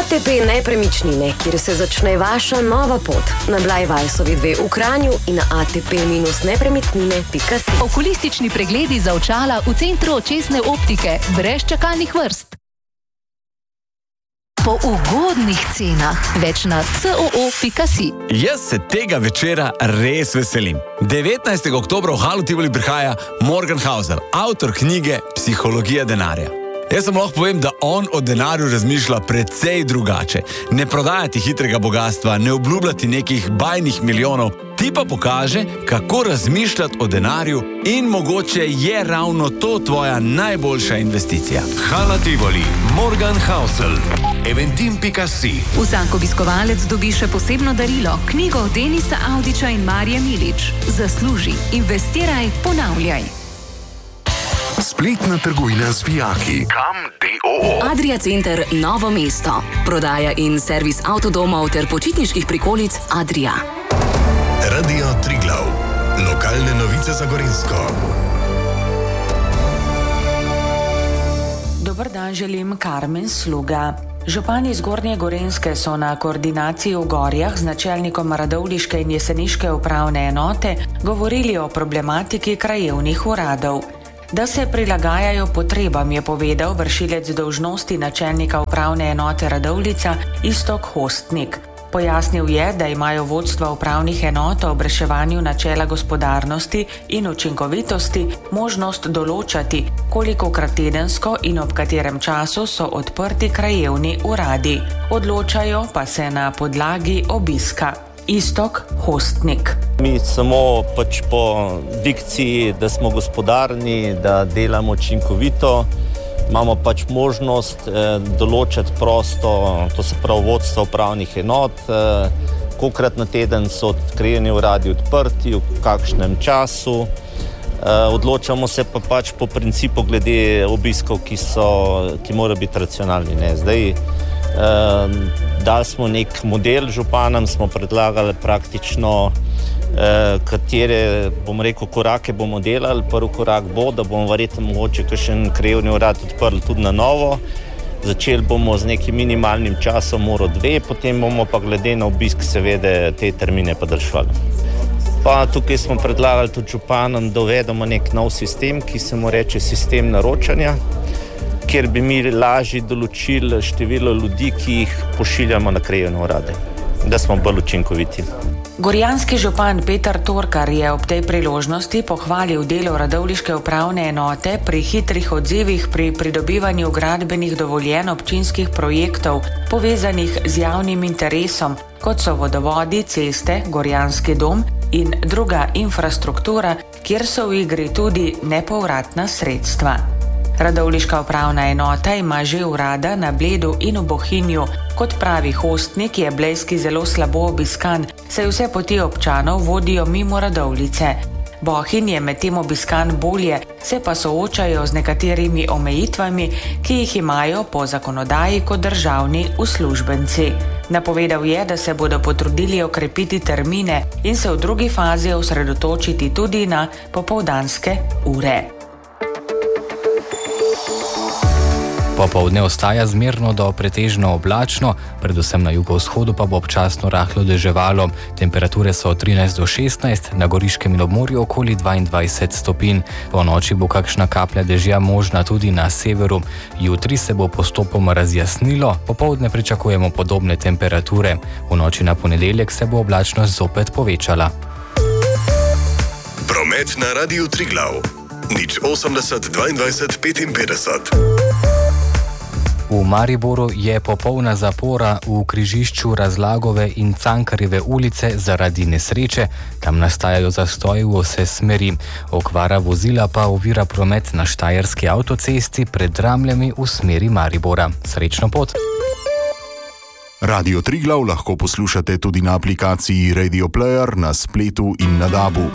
ATP Nepremičnine, kjer se začne vaša nova pot. Na Blajvajsovi 2 v Kranju in na atp-nepremičnine.si. Okulistični pregledi za očala v centru očesne optike, brez čakalnih vrst. Po ugodnih cenah, več na coo.si. Jaz se tega večera res veselim. 19. oktobra v Halu Tivoli prihaja Morgan Housel, avtor knjige Psihologija denarja. Jaz vam lahko povem, da on o denarju razmišlja precej drugače. Ne prodajati hitrega bogatstva, ne obljubljati nekih bajnih milijonov, ti pa pokaže, kako razmišljati o denarju in mogoče je ravno to tvoja najboljša investicija. Hala Tivoli, Morgan Housel, eventim.si. Vsak obiskovalec dobi še posebno darilo, knjigo Denisa Avdića in Marije Milič. Zasluži, investiraj, ponavljaj. Spletna trgovina z vijaki. Kam d.o.o. Adria Center Novo mesto. Prodaja in servis avtodomov ter počitniških prikolic Adria. Radio Triglav. Lokalne novice za Gorenjsko. Dober dan želim, Karmen Sluga. Župani Zgornje Gorenjske so na koordinaciji v Gorjah z načelnikom Radovljiške in Jeseniške upravne enote govorili o problematiki krajevnih uradov. Da se prilagajajo potrebam, je povedal vršilec dolžnosti načelnika upravne enote Radovljica Iztok Hostnik. Pojasnil je, da imajo vodstva upravnih enot ob reševanju načela gospodarnosti in učinkovitosti možnost določati, kolikokrat tedensko in ob katerem času so odprti krajevni uradi. Odločajo pa se na podlagi obiska. Iztok Hostnik. Mi samo po dikciji, da smo gospodarni, da delamo učinkovito, imamo možnost določati prosto, to se pravi vodstvo upravnih enot, kolikrat na teden so krajevni uradi odprti, v kakšnem času. Odločamo se pa po principu glede obiskov, ki morajo biti racionalni. Zdaj, dali smo nek model županom, smo predlagali praktično, katere, korake bomo delali. Prvi korak bo, da bomo verjetno mogoče kakšen krajevni urad odprli tudi na novo. Začeli bomo z nekim minimalnim časom, uro 2, potem bomo pa glede na obisk seveda te termine podaljšali. Pa tukaj smo predlagali tudi županom, da uvedemo nek nov sistem, ki se mu reče sistem naročanja, kjer bi mi lažje določili število ljudi, ki jih pošiljamo na krajevne urade, da smo bolj učinkoviti. Gorjanski župan Peter Torkar je ob tej priložnosti pohvalil delo Radovljiške upravne enote pri hitrih odzivih pri pridobivanju gradbenih dovoljenj občinskih projektov, povezanih z javnim interesom, kot so vodovodi, ceste, Gorjanski dom in druga infrastruktura, kjer so v igri tudi nepovratna sredstva. Radovljiška upravna enota ima že urada na Bledu in v Bohinju. Kot pravi Hostnik, je Blejski zelo slabo obiskan, saj vse poti občanov vodijo mimo Radovljice. Bohinj je medtem obiskan bolje, se pa soočajo z nekaterimi omejitvami, ki jih imajo po zakonodaji kot državni uslužbenci. Napovedal je, da se bodo potrudili okrepiti termine in se v drugi fazi osredotočiti tudi na popoldanske ure. Popoldne ostaja zmerno do pretežno oblačno, predvsem na jugovzhodu pa bo občasno rahlo deževalo. Temperature so od 13 do 16, na Goriškem in obmorju okoli 22 stopinj. Po noči bo kakšna kaplja dežja možna tudi na severu. Jutri se bo postopoma razjasnilo, popoldne pričakujemo podobne temperature. V noči na ponedeljek se bo oblačnost zopet povečala. Promet na Radiu Triglav. 080 22 55. V Mariboru je popolna zapora v križišču Razlagove in Cankarjeve ulice zaradi nesreče. Tam nastajajo zastoji v vse smeri. Okvara vozila pa ovira promet na Štajerski avtocesti pred Dramljami v smeri Maribora. Srečno pot! Radio Triglav lahko poslušate tudi na aplikaciji Radio Player, na spletu in na DAB-u.